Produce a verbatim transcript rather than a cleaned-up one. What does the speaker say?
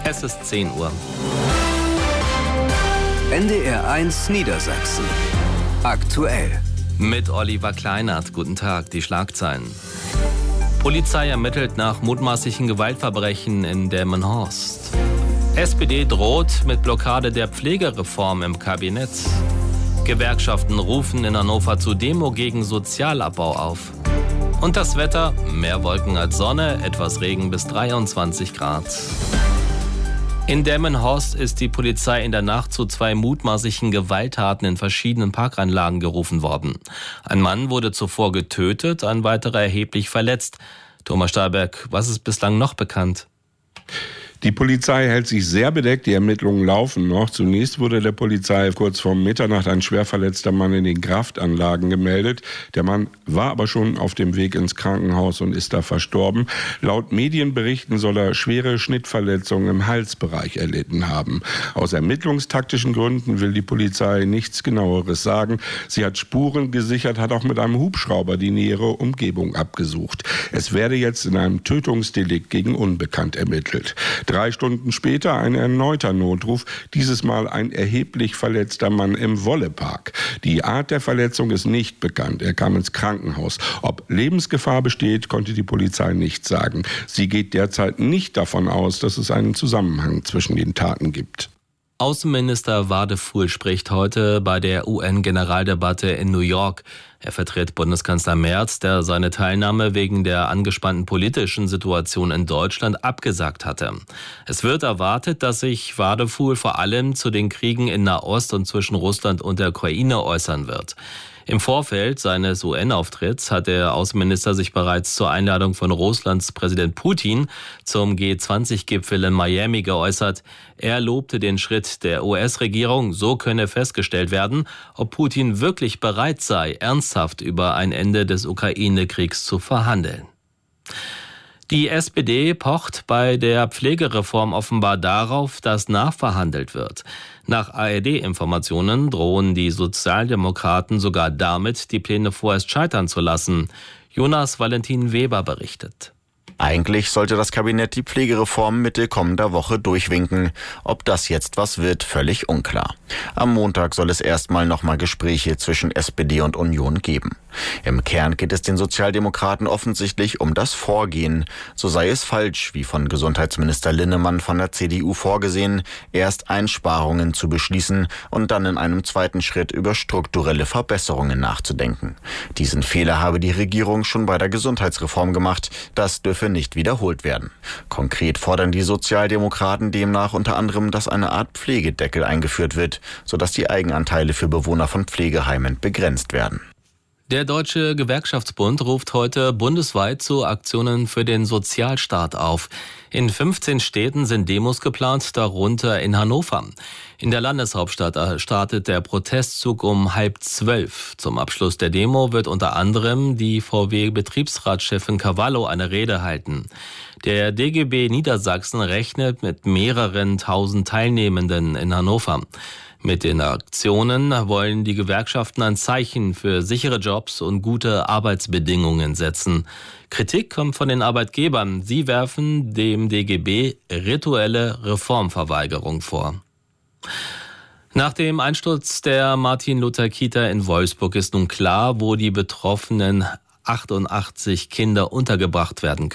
Es ist zehn Uhr. N D R eins Niedersachsen. Aktuell. Mit Oliver Kleinert. Guten Tag, die Schlagzeilen. Polizei ermittelt nach mutmaßlichen Gewaltverbrechen in Delmenhorst. S P D droht mit Blockade der Pflegereform im Kabinett. Gewerkschaften rufen in Hannover zu Demo gegen Sozialabbau auf. Und das Wetter, mehr Wolken als Sonne, etwas Regen bis dreiundzwanzig Grad. In Delmenhorst ist die Polizei in der Nacht zu zwei mutmaßlichen Gewalttaten in verschiedenen Parkanlagen gerufen worden. Ein Mann wurde zuvor getötet, ein weiterer erheblich verletzt. Thomas Stahlberg, was ist bislang noch bekannt? Die Polizei hält sich sehr bedeckt, die Ermittlungen laufen noch. Zunächst wurde der Polizei kurz vor Mitternacht ein schwer verletzter Mann in den Kraftanlagen gemeldet. Der Mann war aber schon auf dem Weg ins Krankenhaus und ist da verstorben. Laut Medienberichten soll er schwere Schnittverletzungen im Halsbereich erlitten haben. Aus ermittlungstaktischen Gründen will die Polizei nichts Genaueres sagen. Sie hat Spuren gesichert, hat auch mit einem Hubschrauber die nähere Umgebung abgesucht. Es werde jetzt in einem Tötungsdelikt gegen Unbekannt ermittelt. Drei Stunden später ein erneuter Notruf, dieses Mal ein erheblich verletzter Mann im Wollepark. Die Art der Verletzung ist nicht bekannt. Er kam ins Krankenhaus. Ob Lebensgefahr besteht, konnte die Polizei nicht sagen. Sie geht derzeit nicht davon aus, dass es einen Zusammenhang zwischen den Taten gibt. Außenminister Wadefuhl spricht heute bei der U N-Generaldebatte in New York. Er vertritt Bundeskanzler Merz, der seine Teilnahme wegen der angespannten politischen Situation in Deutschland abgesagt hatte. Es wird erwartet, dass sich Wadefuhl vor allem zu den Kriegen in Nahost und zwischen Russland und der Ukraine äußern wird. Im Vorfeld seines U N-Auftritts hat der Außenminister sich bereits zur Einladung von Russlands Präsident Putin zum G zwanzig Gipfel in Miami geäußert. Er lobte den Schritt der U S-Regierung, so könne festgestellt werden, ob Putin wirklich bereit sei, ernsthaft über ein Ende des Ukraine-Kriegs zu verhandeln. Die S P D pocht bei der Pflegereform offenbar darauf, dass nachverhandelt wird. Nach A R D-Informationen drohen die Sozialdemokraten sogar damit, die Pläne vorerst scheitern zu lassen. Jonas Valentin Weber berichtet. Eigentlich sollte das Kabinett die Pflegereform Mitte kommender Woche durchwinken. Ob das jetzt was wird, völlig unklar. Am Montag soll es erstmal nochmal Gespräche zwischen S P D und Union geben. Im Kern geht es den Sozialdemokraten offensichtlich um das Vorgehen. So sei es falsch, wie von Gesundheitsminister Linnemann von der C D U vorgesehen, erst Einsparungen zu beschließen und dann in einem zweiten Schritt über strukturelle Verbesserungen nachzudenken. Diesen Fehler habe die Regierung schon bei der Gesundheitsreform gemacht. Das dürfe nicht wiederholt werden. Konkret fordern die Sozialdemokraten demnach unter anderem, dass eine Art Pflegedeckel eingeführt wird, sodass die Eigenanteile für Bewohner von Pflegeheimen begrenzt werden. Der Deutsche Gewerkschaftsbund ruft heute bundesweit zu Aktionen für den Sozialstaat auf. In fünfzehn Städten sind Demos geplant, darunter in Hannover. In der Landeshauptstadt startet der Protestzug um halb zwölf. Zum Abschluss der Demo wird unter anderem die V W-Betriebsratschefin Cavallo eine Rede halten. Der D G B Niedersachsen rechnet mit mehreren tausend Teilnehmenden in Hannover. Mit den Aktionen wollen die Gewerkschaften ein Zeichen für sichere Jobs und gute Arbeitsbedingungen setzen. Kritik kommt von den Arbeitgebern. Sie werfen dem D G B rituelle Reformverweigerung vor. Nach dem Einsturz der Martin-Luther-Kita in Wolfsburg ist nun klar, wo die betroffenen achtundachtzig Kinder untergebracht werden können.